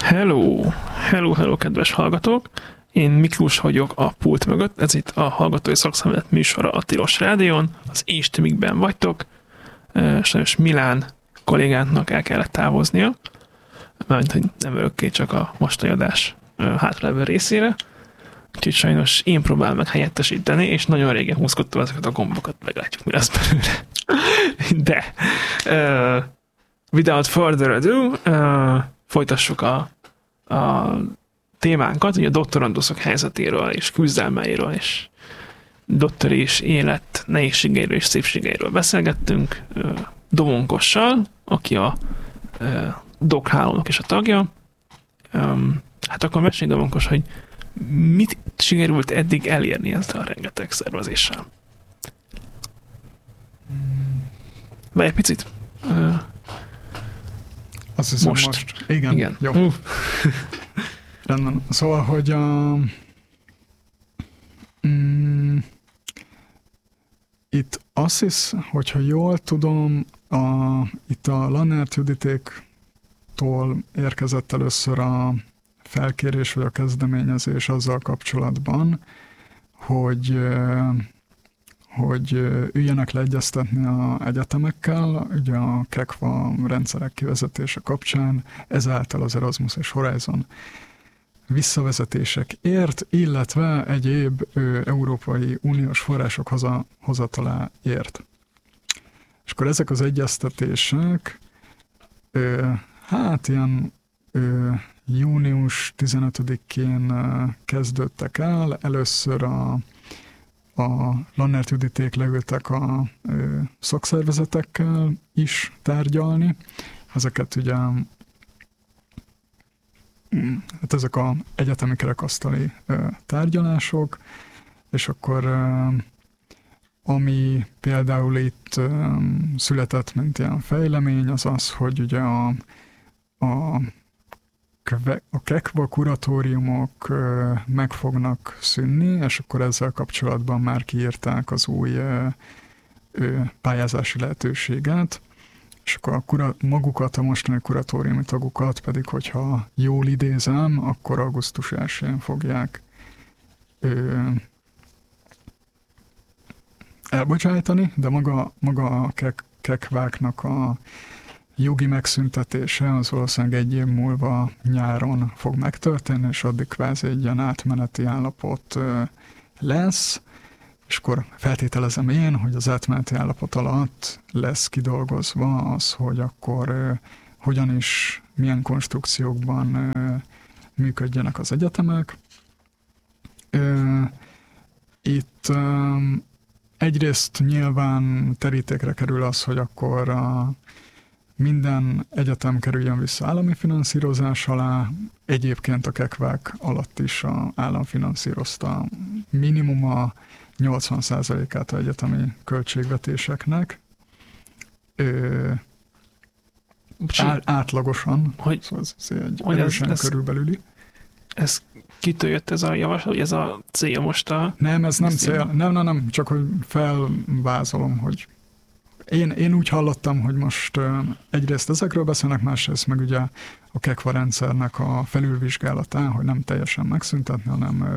Hello! Hello, hello, kedves hallgatók! Én Miklós vagyok a pult mögött, ez itt a Hallgatói Szakszemlélet műsora a Tilos Rádión, az Instimikben vagytok, sajnos Milán kollégánknak el kellett távoznia, mert hogy nem örökké, csak a mostani adás hátralévő részére, úgyhogy sajnos én próbálom meg helyettesíteni, és nagyon régen húzkodtam ezeket a gombokat, meglátjuk, mi lesz belőle. De without further ado, folytassuk a témánkat, ugye a doktoranduszok helyzetéről és küzdelmeiről és doktori és élet nehézségeiről és szépségeiről beszélgettünk Dovonkossal, aki a dokhálónak is a tagja. Hát akkor mesélj, Dovonkos, hogy mit sikerült eddig elérni ezzel a rengeteg szervezéssel? Vagy egy picit? Azt hiszem most. Igen. Jó. Rendben. Szóval, hogy itt azt hisz, hogyha jól tudom, itt a Lannert Juditéktól érkezett először a felkérés vagy a kezdeményezés azzal kapcsolatban, hogy üljenek leegyeztetni az egyetemekkel, ugye a KEKVA rendszerek kivezetése kapcsán, ezáltal az Erasmus és Horizon visszavezetésekért, illetve egyéb Európai Uniós források hozataláért. És akkor ezek az egyeztetések ilyen június 15-én kezdődtek el. Először a Lannert Juditék leültek a szakszervezetekkel is tárgyalni. Ezeket ugye, hát ezek az egyetemi kerekasztali tárgyalások, és akkor ami például itt született, mint ilyen fejlemény, az az, hogy ugye a KEKVA kuratóriumok meg fognak szűnni, és akkor ezzel kapcsolatban már kiírták az új pályázási lehetőséget, és akkor magukat, a mostani kuratóriumi tagokat pedig, hogyha jól idézem, akkor augusztus 1-én fogják elbocsájtani, de maga a KEKVÁknak a jogi megszüntetése az valószínűleg egy év múlva nyáron fog megtörténni, és addig kvázi egy ilyen átmeneti állapot lesz, és akkor feltételezem én, hogy az átmeneti állapot alatt lesz kidolgozva az, hogy akkor hogyan is, milyen konstrukciókban működjenek az egyetemek. Itt egyrészt nyilván terítékre kerül az, hogy akkor minden egyetem kerüljön vissza állami finanszírozás alá, egyébként a KEKVÁK alatt is az állam finanszírozta minimum a 80%-át az egyetemi költségvetéseknek. Átlagosan, hogy, szóval ez egy erősen körülbelüli. Ez kitől jött ez a javaslat, hogy ez a cél most a... Nem, ez nem cél. Nem, csak hogy felvázolom, hogy én úgy hallottam, hogy most egyrészt ezekről beszélnek, másrészt meg ugye a KEKVA rendszernek a felülvizsgálatán, hogy nem teljesen megszüntetni, hanem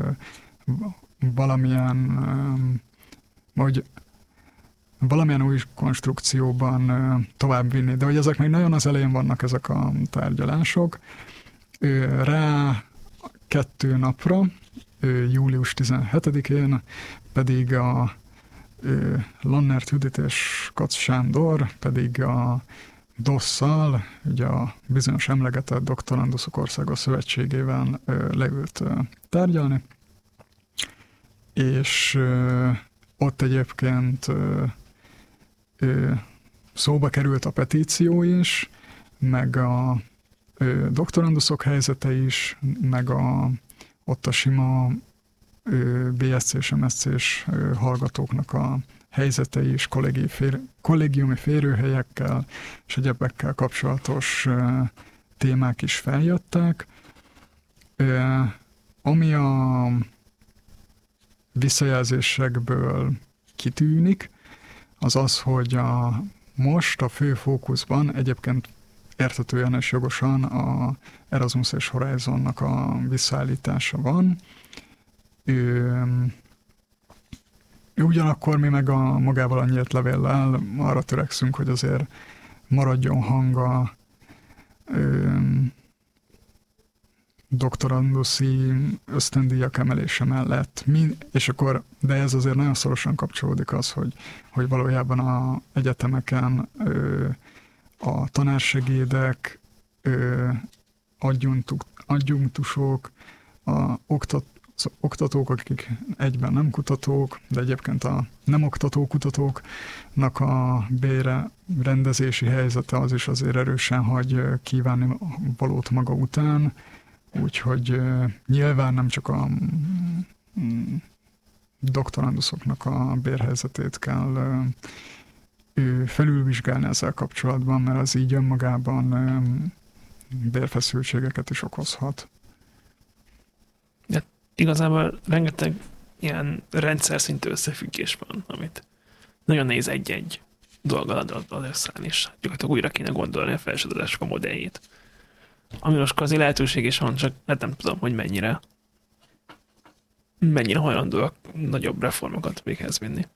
valamilyen új konstrukcióban továbbvinni. De hogy ezek még nagyon az elején vannak ezek a tárgyalások. Rá 2 napra, július 17-én pedig a Lannert Judit és Kac Sándor pedig a DOSZ-szal, ugye a bizonyos emlegetett Doktoranduszok Országos Szövetségével leült tárgyalni, és ott egyébként szóba került a petíció is, meg a doktoranduszok helyzete is, meg ott a sima BSc és MSc-s hallgatóknak a helyzete is, kollégiumi férőhelyekkel és egyebekkel kapcsolatos témák is feljöttek. Ami a visszajelzésekből kitűnik, az az, hogy most a fő fókuszban egyébként érthetően és jogosan a Erasmus és Horizonnak a visszaállítása van. Ugyanakkor mi meg magával a nyílt levéllel arra törekszünk, hogy azért maradjon hang a doktoranduszi ösztöndíjak emelése mellett. De ez azért nagyon szorosan kapcsolódik az, hogy valójában az egyetemeken a tanársegédek, adjunktusok, az oktatók, akik egyben nem kutatók, de egyébként a nem oktató kutatóknak a bére rendezési helyzete az is azért erősen hagy kívánni valót maga után, úgyhogy nyilván nem csak a doktoranduszoknak a bérhelyzetét kell felülvizsgálni ezzel kapcsolatban, mert az így önmagában bérfeszültségeket is okozhat. De igazából rengeteg ilyen rendszer szintű összefüggés van, amit nagyon nehéz egy-egy dolgal ad összeállni, és gyakorlatilag újra kéne gondolni a felsorolások a modelljét. Ami most azért lehetőség is van, csak hát nem tudom, hogy mennyire hajlandóak nagyobb reformokat véghez vinni.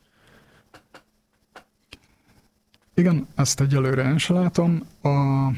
Igen, ezt egyelőre én se látom. A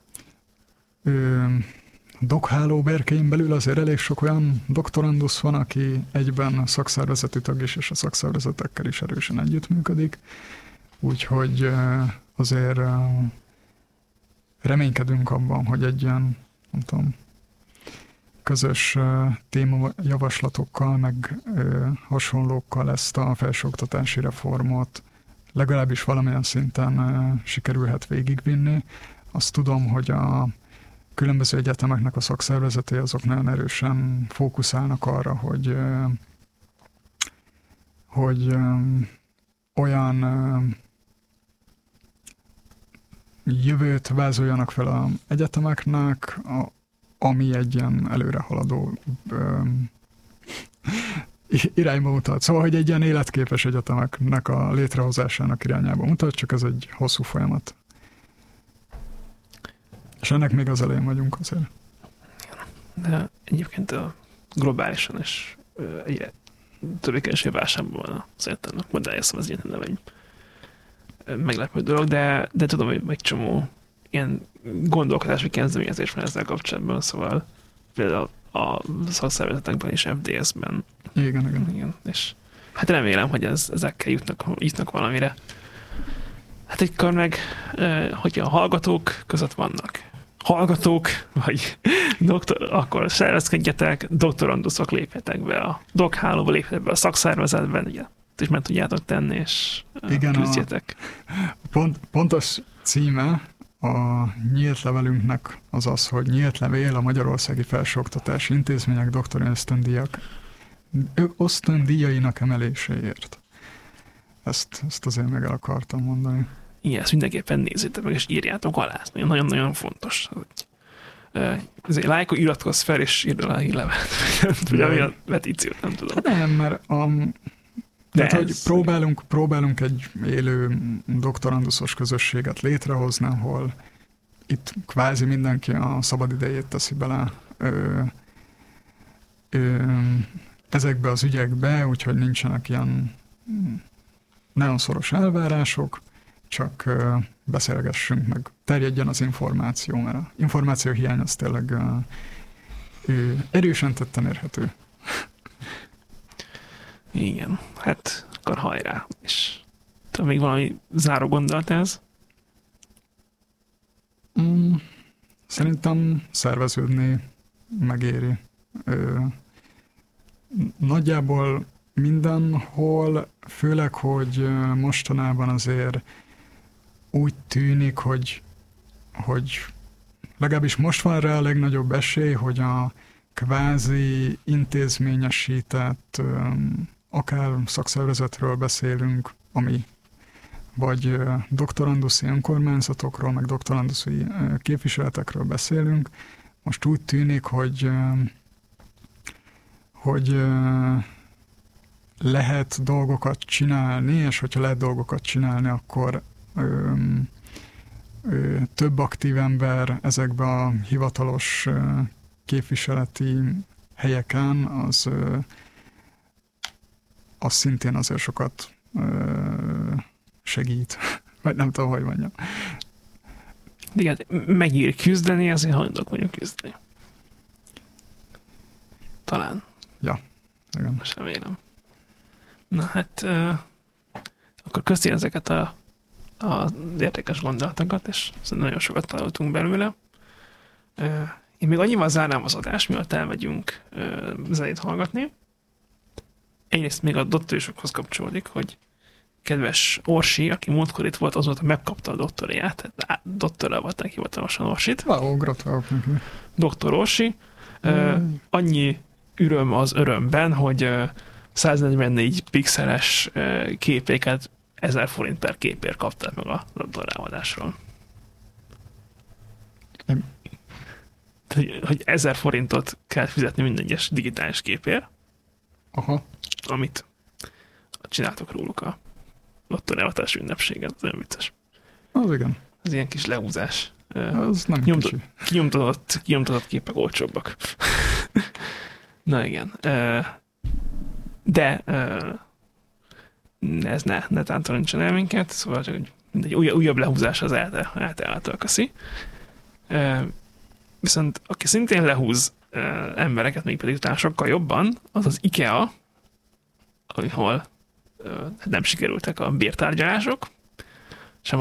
dokháló berkein belül azért elég sok olyan doktorandusz van, aki egyben szakszervezeti tag is, és a szakszervezetekkel is erősen együttműködik. Úgyhogy azért reménykedünk abban, hogy egy ilyen, nem tudom, közös témajavaslatokkal, meg hasonlókkal ezt a felsőoktatási reformot legalábbis valamilyen szinten sikerülhet végigvinni. Azt tudom, hogy a különböző egyetemeknek a szakszervezetei azok nagyon erősen fókuszálnak arra, hogy olyan jövőt vázoljanak fel az egyetemeknek, ami egy ilyen előrehaladó irányba mutat. Szóval, hogy egy ilyen életképes egyetemeknek a létrehozásának irányába mutat, csak ez egy hosszú folyamat. És ennek még az elején vagyunk azért. De egyébként a globálisan is egyre többé-kevésbé válságban van az egyetemnek modellje, szóval ez egyetlen nem egy meglepő dolog, de tudom, hogy egy csomó ilyen gondolkodási kezdeményezés van ezzel kapcsolatban, szóval például a szakszervezetekben és FDS-ben. Igen. És hát remélem, hogy ezekkel jutnak valamire. Hát egykor meg, hogyha a hallgatók között vannak hallgatók, vagy akkor szervezkedjetek, doktoranduszok, lépjetek be a dokhálóba, lépjetek be a szakszervezetben, ugye, és meg tudjátok tenni, és küzdjetek. Pontos címe a nyílt levelünknek az, hogy nyílt levél a Magyarországi Felsőoktatási Intézmények doktori ösztöndíjainak emeléséért. Ezt azért meg el akartam mondani. Igen, ezt mindenképpen nézzétek meg, és írjátok alá. Nagyon-nagyon fontos. Ezért lájkol, iratkozz fel, és írd alá a hírlevelet. Vagy ami a petíciót, nem tudom. Nem, mert hogy próbálunk egy élő doktoranduszos közösséget létrehozni, ahol itt kvázi mindenki a szabadidejét teszi bele ezekbe az ügyekbe, úgyhogy nincsenek ilyen nagyon szoros elvárások, csak beszélgessünk meg, terjedjen az információ, mert az információ hiány az tényleg erősen tetten érhető. Igen, hát akkor hajrá. És tudom, még valami záró gondolat ez? Szerintem szerveződni megéri. Nagyjából mindenhol, főleg, hogy mostanában azért úgy tűnik, hogy legalábbis most van rá a legnagyobb esély, hogy a kvázi intézményesített akár szakszervezetről beszélünk, ami vagy doktoranduszi önkormányzatokról, meg doktoranduszi képviseletekről beszélünk. Most úgy tűnik, hogy lehet dolgokat csinálni, és hogyha lehet dolgokat csinálni, akkor több aktív ember ezekben a hivatalos képviseleti helyeken, az szintén azért sokat segít. Vagy nem tudom, hogy mondjam. Igen, megír küzdeni, azért hajlandók vagyunk küzdeni. Talán. Ja, igen. Most remélem. Na hát, akkor köszi ezeket az érdekes gondolatokat, és nagyon sokat találtunk belőle. Én még annyival zárnám az adást, mielőtt elmegyünk zenét hallgatni. Egyrészt még a doktorisokhoz kapcsolódik, hogy kedves Orsi, aki múltkor itt volt, azóta megkapta a doktoriát, tehát doktorra voltak hivatalosan Orsit. Gratulálok neki. Doktor Orsi. Annyi öröm az örömben, hogy 144 pixeles képéket 1000 forint per képért kaptál meg a doktorálvadásról. Hogy 1000 forintot kell fizetni minden egyes digitális képért, Aha. amit csináltok róluk a doktorálvadás ünnepségen. Ez nagyon vicces. Az igen. Ez ilyen kis lehúzás. Az nem kicsi. Kinyomtatott képek olcsóbbak. Na igen. De ez ne tántorítson el minket, szóval csak egy újabb lehúzás az által köszi. Viszont aki szintén lehúz embereket, még pedig utána sokkal jobban, az az IKEA, ahol nem sikerültek a bértárgyalások, sem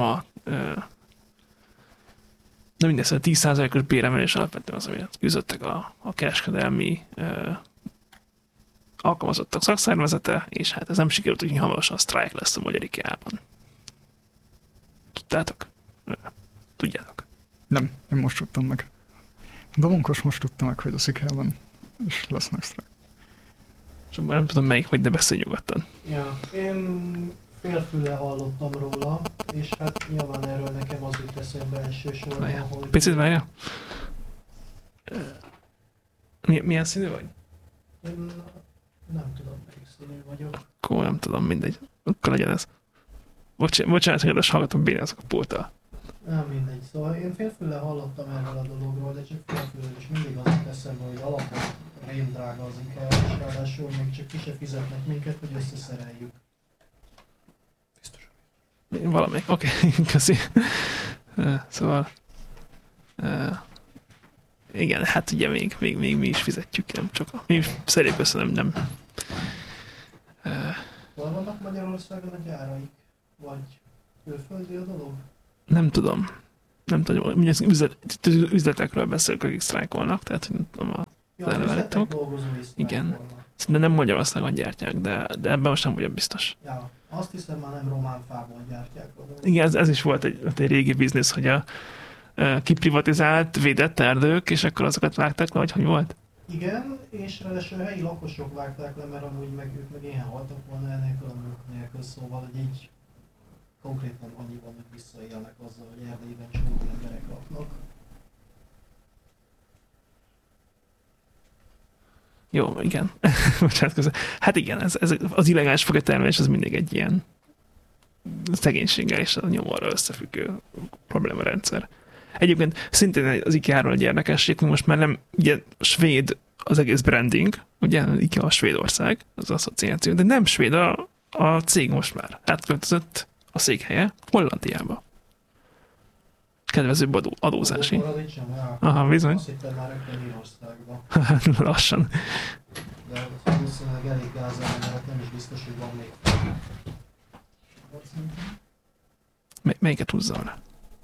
de mindezt a 10%-os béremelés alapvetően az, amiért küzdöttek a kereskedelmi alkalmazottak szakszervezete, és hát ez nem sikerült, úgyhogy hamarosan sztrájk lesz a magyar IKEA-ban. Tudtátok? Tudjátok? Nem, én most tudtam meg. Davonkos most tudta meg, hogy a IKEA-ban is lesznek sztrájk. És nem tudom melyik vagy, de beszélj nyugodtan. Ja, én félfülle hallottam róla, és hát nyilván erről nekem az jut eszembe elsősorban, hogy... Picit várja? Milyen színű vagy? Én nem tudom, melyik színű vagyok. Akkor nem tudom, mindegy. Akkor legyen ez. Bocsánat, hogy az hallgatom, bénázok a pulttal. Nem mindegy. Szóval én félfülle hallottam erről a dologról, de csak félfülle, és mindig az jut eszembe, hogy alapon rémdrága az IKEA, és ráadásul még csak ki se fizetnek minket, hogy összeszereljük. Valamelyik, oké, köszi. Szóval igen, hát ugye még mi is fizetjük, nem csak mi szerép össze nem. Hol vannak Magyarországon a gyáraik? Vagy külföldi a dolog? Nem tudom, mindjárt üzletekről beszélünk, akik sztrájkolnak, tehát nem tudom Ja, az üzletek dolgozói igen. De nem Magyarországon gyártják, de ebben most nem vagyok biztos. Ja, azt hiszem már nem román fából gyártják. Igen, ez is volt egy régi biznisz, hogy a kiprivatizált, védett erdők, és akkor azokat vágták le, vagy hogy volt? Igen, és ráadásul a helyi lakosok vágták le, mert amúgy ők meg éhen haltak volna enélkül a munka nélkül, szóval hogy így konkrétan annyiban meg visszaélnek azzal, hogy erdélyben csomó emberek laknak. Jó, igen. Bocsánat, közben. Hát igen, ez az illegális fogatermelés az mindig egy ilyen szegénységgel és a nyomorral összefüggő problémarendszer. Egyébként szintén az IKEA-ról egy érdekesség, hogy most már nem ugye svéd az egész branding, ugye IKEA a Svédország, az asszociáció, de nem svéd a cég most már. Átköltözött a székhelye Hollandiába. Kedvezőbb adózási. Aha, bizony. Azt hittem már rögtön Írországban. Lassan. De valószínűleg elég gázel, mert nem is biztos, hogy van még. Melyiket húzza arra?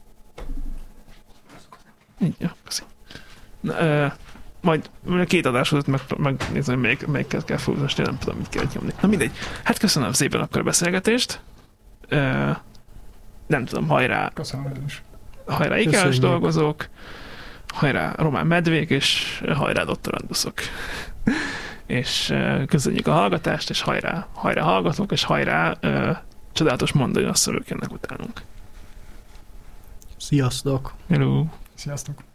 Így, jó, köszi. Na, majd a két adás között megnézem, hogy melyiket kell fúzni, nem tudom, mit kell nyomni. Na mindegy. Hát köszönöm szépen akkor a beszélgetést. Nem tudom, hajrá. Köszönöm is. Hajrá IKEA-s dolgozók, hajrá román medvék, és hajrá doktoranduszok. És köszönjük a hallgatást, és hajrá hallgatók, és hajrá csodálatos mondani, azt szorulok ennek utánunk. Sziasztok! Hello! Sziasztok!